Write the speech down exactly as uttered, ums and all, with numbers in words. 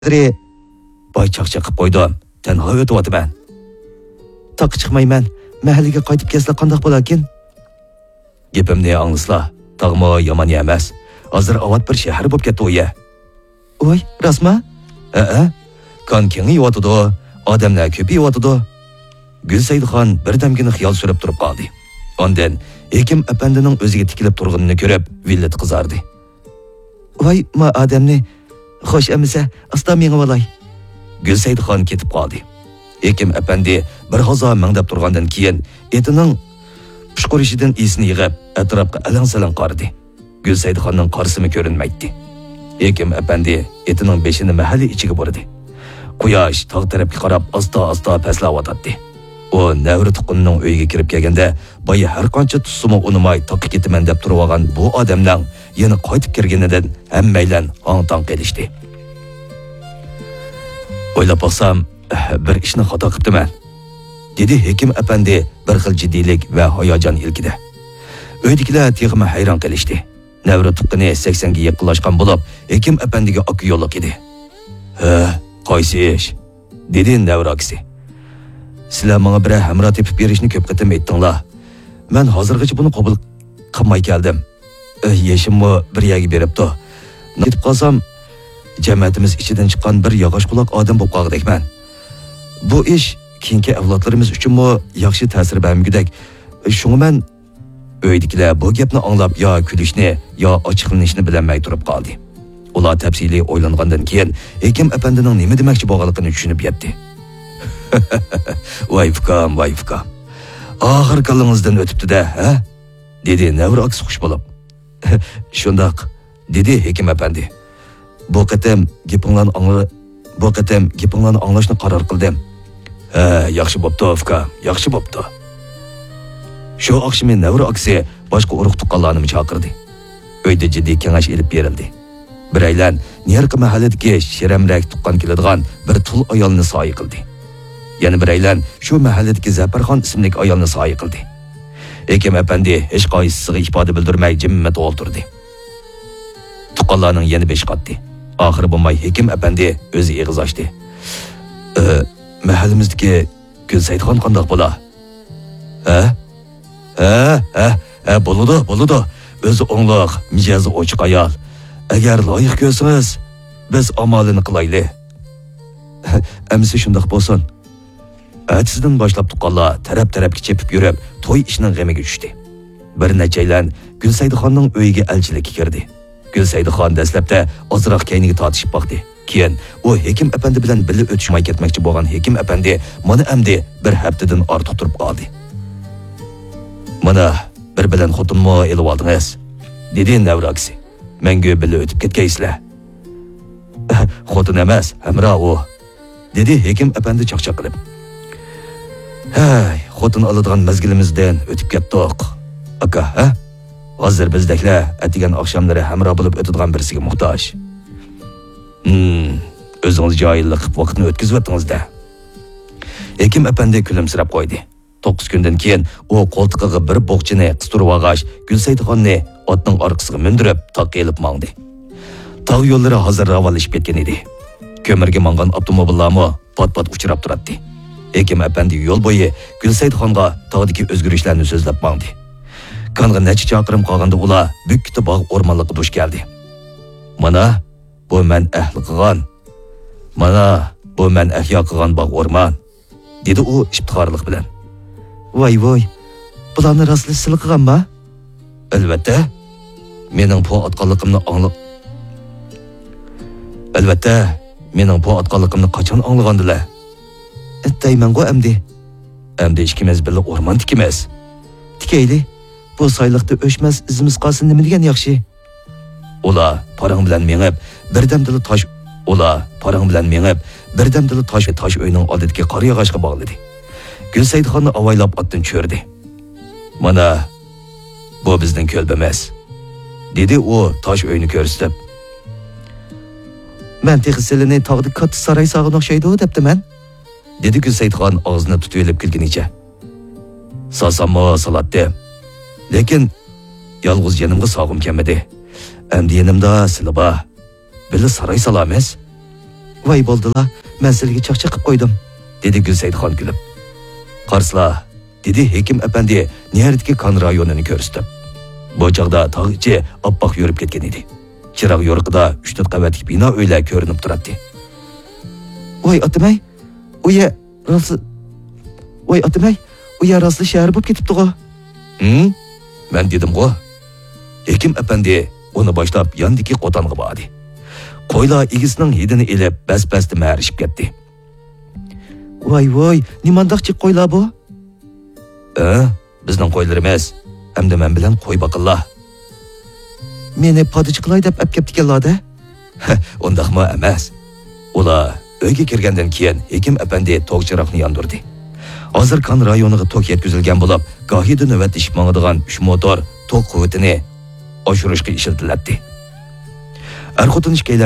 Diri boy chaqchaq qilib qo'ydim. Tanho o'tyapman. Taq chiqmayman. Mahallaga qaytib kelsam qanday bo'larkin? Gapimni anglasizlar. Tag'mo yomon emas. Hozir avat bir shahar bo'lib ketdi o'ya. Voy, rasma? Ha-ha. Kon kengi yo'tidi, odamlar ko'payyotidu. Gulsaydxon birdamgina xiyol surib turib qoldi. Ondan Hekim apandining o'ziga tikilib turganini ko'rib, villat qizardi. Voy, ma odamni xo'sh amisa, asta menga valay. Gulsaydxon ketib qoldi. Hekim apandi bir hoza mangdab turgandan keyin etining pushqurishidan esini yig'ib, atrofga alang-salang qaradi. Gulsaydxonning qarsimi ko'rinmaydi. Hekim apandi etining beshini mahalli ichiga bordi. Quyosh tog' tarafga qarab asta-asta paslayotdi. O Navri tuqqunning uyiga kirib kelganda, boya har qancha tussimi unimay toqqa ketaman deb turib olgan bu odamning yana qaytib kirganidan hammaylan hong-tong qilishdi. O'ylab bo'lsam, bir ishni xato qilibman, dedi Hekim apandi bir xil jiddiylik va hayajon ilkida. Uydagilar texmi hayron qilishdi. Navri tuqquni sakson ga yaqinlashgan bo'lib, Hekim apandiga oq yo'liq edi. "Ha, qaysi ish?" dedi Navri akasi. Sizlar menga bir hamroh tepib berishni ko'p qatim aytdinglar. Men hozirgacha buni qabul qilmay keldim. Yeshimni bir yerga beribdi. Ketib qolsam, jamiyatimiz ichidan chiqqan bir yog'och quloq odam bo'lib qolgandekman. Bu ish keyingi avlodlarimiz uchunmi yaxshi ta'sir bermagudek. Shunga men uydagilar bu gapni anglab yo kulishni, yo ochiqlanishni bilmay turib qoldi. Ular tafsiliy o'ylangandan keyin Hekim apandining nima demoqchi bo'lganligini tushunib yetdi. Voy fikam, voy fikam. Oxir qilingizdan o'tibdi-da, ha? Dedi Navri aks xush bo'lib. Shundoq, dedi Hekim apandi. Bu qatam gapinglarni angla, bu qatam gapinglarni anglashni qaror qildim. Ha, yaxshi bo'pti, fikam, yaxshi bo'pti. Shu oqshimi Navri aksi boshqa urug' tuqqanlarni chaqirdi. Uyda jiddiy kengash elib berildi. Biraylan Niyarqa mahalladagi shiramrak tuqqan keladigan bir tul ayolni soy qildi. Yana biraylan shu mahalladagi Zafarxon ismli ayolni soy qildi. Hekim apandi hech qaysisiga ifoda bildirmay jimmat o'ltirdi. Tuqqanlarning yana besh qatdi. Oxiri bo'lmay Hekim apandi o'zi eg'iz ochdi. "E, mahallamizdagi Gulsaydxon qandoq bo'la?" "Ha? Ha, ha, ha, bo'ladi, bo'ladi. O'zi o'ngloq, mijozi ochiq ayol. Agar loyiq ko'rsangiz, biz amalini qilaylik." "Amsi shundoq bo'lsin." Atizdan boshlab tuqqanlar taraf-tarafga chepib yurib, to'y ishining g'amiga tushdi. Bir nechaylan Gulsaydxonning uyiga elchilikka kirdi. Gulsaydxon dastlabda ozroq kayniga tortishib boqdi. Keyin u Hekim apandi bilan birga o'tishmay ketmoqchi bo'lgan Hekim apandi mana amdi bir haftadan ortiq turib qoldi. "Mana bir bilan xotinmo elib oldingiz", dedi Navri aksi. "Menga birga o'tib ketgaysizlar." "Xotin emas, hamroh u", dedi Hekim apandi chaqchaq qilib. "Hay, xotin oladigan mezgilimizdan o'tib ketdik. Aka, ha? Hozir bizdaklar atigan oqshomlari hamroh bo'lib o'tadigan birisiga muhtoj." "Hmm, o'zingiz joyillik qilib vaqtni o'tkazayotdingiz-da." Hekim apandi kulimsirab qo'ydi. to'qqiz kundan keyin u qo'ltiqiga bir bo'g'chini qistirib olg'ach, Gulsaydxonni otning orqasiga mindirib, toqqa elib mangdi. Tog' yo'llari hozir ravolashib ketgan edi. Ko'mirga mangan avtomobillarmi pat-pat uchrab turardi. Hekim apandi yo'l bo'yi Gulsaydxonga tog'dagi o'zgarishlarni so'zlab mangdi. Konga necha chaqirim qolganda ular Bükkita bog' o'rmonligiga duch keldi. "Mana bu men ahli qilgan. Mana bu men ahyo qilgan bog' o'rmon", dedi u iftixorlik bilan. "Voy voy, bularni rostli sil qilganmi?" "Albatta. Mening bu otqonligimni anglab. Albatta, mening bu otqonligimni qachon anglagandilar?" "Attayman-ku amdi. Amdi ikkimiz birga o'rmon tikimiz. Tikayli, bu sayliqda o'chmas izimiz qolsin nima degan yaxshi." Ular parang bilan mengib, birdamdili tosh ular parang bilan mengib, birdamdili tosh va tosh uyning oldidagi qor yog'ochga bog'ladi. Gulsaydxonni avaylab otdan cho'rdi. "Mana bu bizning ko'lbimiz", dedi u tosh uyni ko'rsatib. "Men texsilini tog'da katta saroy sog'ini o'xshaydi debdi-man", dedi Gulsaydxon og'zini tutib kulganicha. "Sasammo salatdi. Lekin yolg'iz yanimga sog'im kelmadi. Endi yanimda silba. Birga saroy salamiz." Vay bo'ldilar, men sizlarga chaqchaq qilib qo'ydim, dedi Gulsaydxon kulib. Qarslar, dedi Hekim apandi niyerdagi kon rayonini ko'rsatib. Bu chaqda tog' ichi oppoq yurib ketgan edi. Chiroq yo'riqida uch to'rt qavatli bino uylar ko'rinib turardi. Voy otimay, uya rostli Voy otimay, uya rostli shahar bo'lib ketibdi-ku. Hm? Men dedim-ku. Hekim apandi uni boshlab yandiki qo'tonga bordi. Qo'ylar igisining hidini elib bas-basda ma'rishib ketdi. Voy voy, nimandaqchi qo'ylar bu? Eh, bizning qo'ylarimiz. Hamda men bilan qo'y boqillar. Meni podichi qilay deb olib ketdiganlar-da. Undaqmi emas. Ular uyga kirgandan keyin Hekim apandi to'q chiroqni yondirdi. Hozir kon rayoniga to'q yetkazilgan bo'lib, gohida navbatishib mangadigan uch motor to'q quvvatini oshirishga ishlatiladi. Er-xotin ikkalar